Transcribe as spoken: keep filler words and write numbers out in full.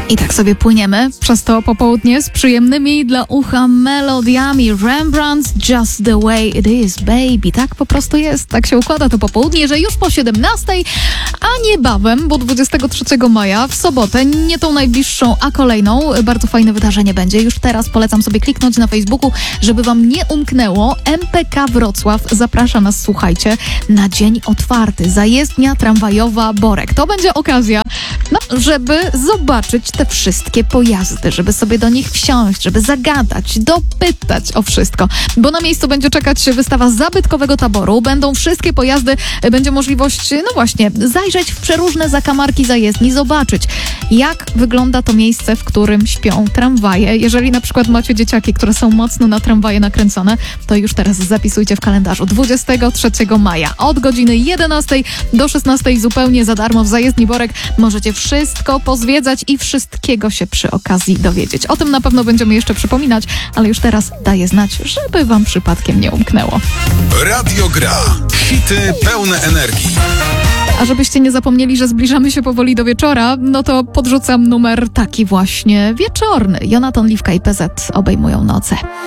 I tak sobie płyniemy przez to popołudnie z przyjemnymi dla ucha melodiami. Rembrandt, Just the Way It Is, Baby. Tak po prostu jest. Tak się układa to popołudnie, że już po siedemnastej, a niebawem, bo dwudziestego trzeciego maja, w sobotę, nie tą najbliższą, a kolejną, bardzo fajne wydarzenie będzie. Już teraz polecam sobie kliknąć na Facebooku, żeby wam nie umknęło. M P K Wrocław zaprasza nas, słuchajcie, na dzień otwarty. Zajezdnia tramwajowa Borek. To będzie okazja, no, żeby zobaczyć te wszystkie pojazdy, żeby sobie do nich wsiąść, żeby zagadać, dopytać o wszystko. Bo na miejscu będzie czekać wystawa zabytkowego taboru, będą wszystkie pojazdy, będzie możliwość, no właśnie, zajrzeć w przeróżne zakamarki zajezdni, zobaczyć, jak wygląda to miejsce, w którym śpią tramwaje. Jeżeli na przykład macie dzieciaki, które są mocno na tramwaje nakręcone, to już teraz zapisujcie w kalendarzu dwudziestego trzeciego maja od godziny jedenastej do szesnastej zupełnie za darmo w zajezdni Borek. Możecie wszystko pozwiedzać i wszystkiego się przy okazji dowiedzieć. O tym na pewno będziemy jeszcze przypominać, ale już teraz daję znać, żeby wam przypadkiem nie umknęło. Radio Gra. Hity pełne energii. A żebyście nie zapomnieli, że zbliżamy się powoli do wieczora, no to podrzucam numer taki właśnie wieczorny. Jonatan Liwka i P Z obejmują noce.